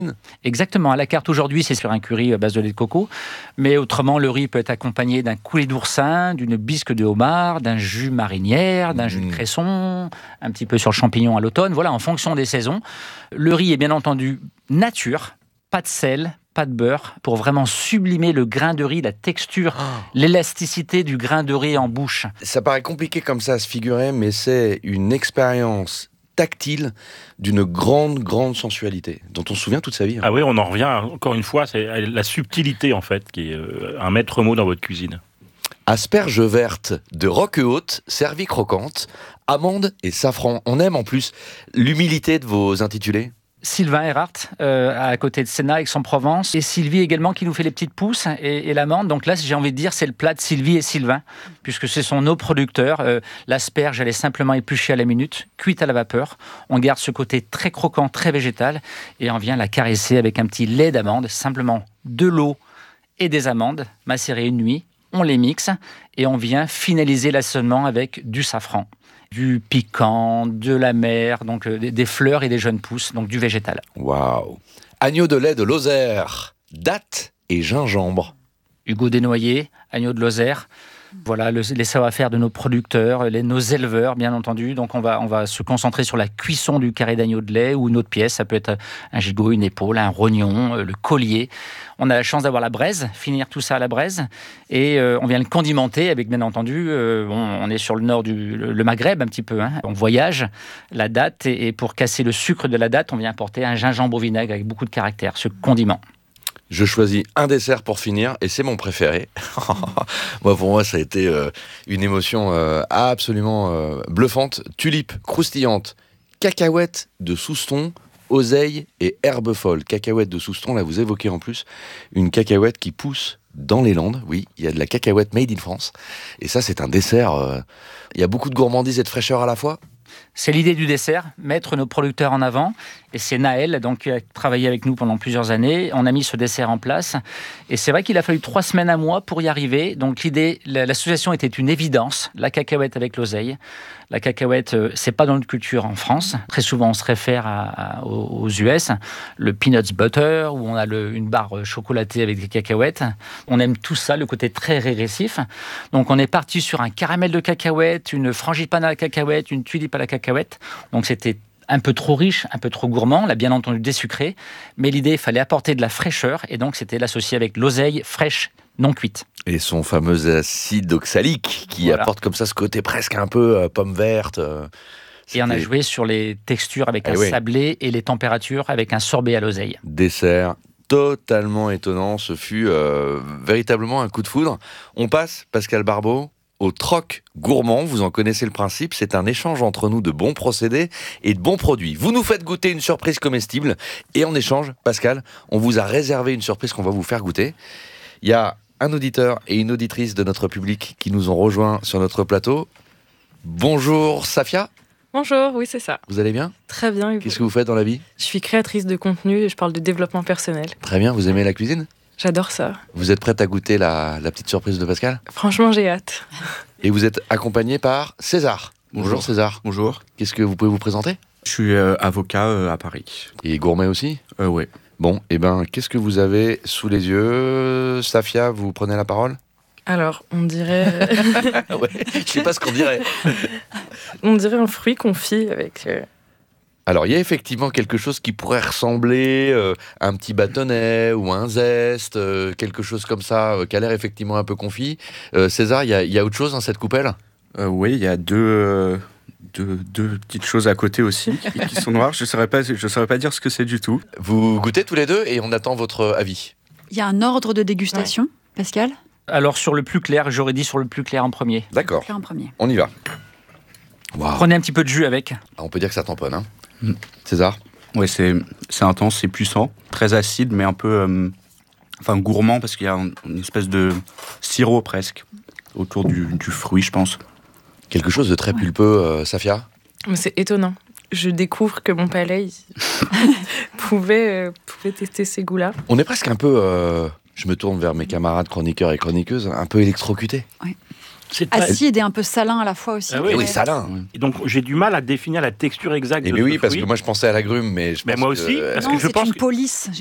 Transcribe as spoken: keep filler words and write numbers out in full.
Exactement. À la carte aujourd'hui, c'est sur un curry à base de lait de coco. Mais autrement, le riz peut être accompagné d'un coulis d'oursin, d'une bisque de homard, d'un jus marinière, d'un mmh. jus de cresson, un petit peu sur le champignon à l'automne. Voilà, en fonction des saisons. Le riz est bien entendu nature, pas de sel, pas de beurre, pour vraiment sublimer le grain de riz, la texture, oh. l'élasticité du grain de riz en bouche. Ça paraît compliqué comme ça à se figurer, mais c'est une expérience tactile d'une grande, grande sensualité, dont on se souvient toute sa vie. Hein. Ah oui, on en revient encore une fois, c'est la subtilité en fait, qui est un maître mot dans votre cuisine. Asperges vertes de Roquehaute, servies croquantes, amandes et safran. On aime en plus l'humilité de vos intitulés. Sylvain Erhardt, euh, à côté de Sénat, Aix-en-Provence, et Sylvie également qui nous fait les petites pousses et, et l'amande. Donc là, j'ai envie de dire, c'est le plat de Sylvie et Sylvain, puisque ce sont nos producteurs. Euh, l'asperge, elle est simplement épluchée à la minute, cuite à la vapeur. On garde ce côté très croquant, très végétal, et on vient la caresser avec un petit lait d'amande, simplement de l'eau et des amandes macérées une nuit. On les mixe et on vient finaliser l'assaisonnement avec du safran, du piquant, de la mer, donc euh, des, des fleurs et des jeunes pousses, donc du végétal. Waouh! Agneau de lait de Lozère, dattes et gingembre. Hugo Desnoyers, agneau de Lozère. Voilà le, les savoir-faire de nos producteurs, les, nos éleveurs, bien entendu. Donc, on va, on va se concentrer sur la cuisson du carré d'agneau de lait ou une autre pièce. Ça peut être un gigot, une épaule, un rognon, le collier. On a la chance d'avoir la braise, finir tout ça à la braise. Et euh, on vient le condimenter avec, bien entendu, euh, bon, on est sur le nord du le, le Maghreb un petit peu. Hein. On voyage la date et, et pour casser le sucre de la date, on vient apporter un gingembre au vinaigre avec beaucoup de caractère, ce condiment. Je choisis un dessert pour finir, et c'est mon préféré. moi, pour moi, ça a été euh, une émotion euh, absolument euh, bluffante. Tulipe croustillante, cacahuètes de Souston, oseille et herbe folle. Cacahuètes de Souston, là, vous évoquez en plus une cacahuète qui pousse dans les Landes. Oui, il y a de la cacahuète made in France. Et ça, c'est un dessert. Euh, il y a beaucoup de gourmandise et de fraîcheur à la fois. C'est l'idée du dessert, mettre nos producteurs en avant. Et c'est Naël donc, qui a travaillé avec nous pendant plusieurs années. On a mis ce dessert en place. Et c'est vrai qu'il a fallu trois semaines à moi pour y arriver. Donc l'idée, l'association était une évidence. La cacahuète avec l'oseille. La cacahuète, c'est pas dans notre culture en France. Très souvent, on se réfère à, à, aux U S. Le peanut butter, où on a le, une barre chocolatée avec des cacahuètes. On aime tout ça, le côté très régressif. Donc on est parti sur un caramel de cacahuète, une frangipane à la cacahuète, une tulipe à la cacahuète. Donc c'était un peu trop riche, un peu trop gourmand, là bien entendu désucré, mais l'idée, il fallait apporter de la fraîcheur, et donc c'était l'associer avec l'oseille fraîche, non cuite. Et son fameux acide oxalique, qui voilà. apporte comme ça ce côté presque un peu euh, pomme verte. Euh, et on a joué sur les textures avec un eh oui. sablé et les températures avec un sorbet à l'oseille. Dessert totalement étonnant, ce fut euh, véritablement un coup de foudre. On passe, Pascal Barbeau, au troc gourmand, vous en connaissez le principe, c'est un échange entre nous de bons procédés et de bons produits. Vous nous faites goûter une surprise comestible et en échange, Pascal, on vous a réservé une surprise qu'on va vous faire goûter. Il y a un auditeur et une auditrice de notre public qui nous ont rejoints sur notre plateau. Bonjour Safia. Bonjour, oui c'est ça. Vous allez bien ? Très bien. Qu'est-ce que vous faites dans la vie ? Je suis créatrice de contenu et je parle de développement personnel. Très bien, vous aimez la cuisine ? J'adore ça. Vous êtes prête à goûter la, la petite surprise de Pascal ? Franchement, j'ai hâte. Et vous êtes accompagné par César. Bonjour, Bonjour César. Bonjour. Qu'est-ce que vous pouvez vous présenter ? Je suis euh, avocat euh, à Paris. Et gourmet aussi ? euh, Oui. Bon, et eh ben, qu'est-ce que vous avez sous les yeux ? Safia, vous prenez la parole ? Alors, on dirait... ouais, je sais pas ce qu'on dirait. On dirait un fruit confit avec... Euh... Alors, il y a effectivement quelque chose qui pourrait ressembler euh, à un petit bâtonnet ou un zeste, euh, quelque chose comme ça, euh, qui a l'air effectivement un peu confit. Euh, César, il y, y a autre chose dans cette coupelle ? euh, Oui, il y a deux, euh, deux, deux petites choses à côté aussi, qui, qui sont noires. Je ne saurais pas, je saurais pas dire ce que c'est du tout. Vous goûtez tous les deux et on attend votre avis. Il y a un ordre de dégustation, ouais. Pascal ? Alors, sur le plus clair, j'aurais dit sur le plus clair en premier. D'accord, en premier. On y va. Wow. Prenez un petit peu de jus avec. On peut dire que ça tamponne, hein. Mmh. César ? Oui, c'est, c'est intense, c'est puissant, très acide, mais un peu euh, enfin, gourmand, parce qu'il y a un, une espèce de sirop presque autour du, du fruit, je pense. Quelque chose de très pulpeux, euh, Safia ? Mais c'est étonnant. Je découvre que mon palais pouvait, euh, pouvait tester ces goûts-là. On est presque un peu, euh, je me tourne vers mes camarades chroniqueurs et chroniqueuses, un peu électrocutés. Oui. C'est très- Acide et un peu salin à la fois aussi. Ah oui, Eh oui, Ouais. salin. Et donc j'ai du mal à définir la texture exacte Et de mais ce oui, parce fruit. que moi je pensais à l'agrume, mais je Mais pense moi que- aussi, parce Non, que je c'est pense une que- police.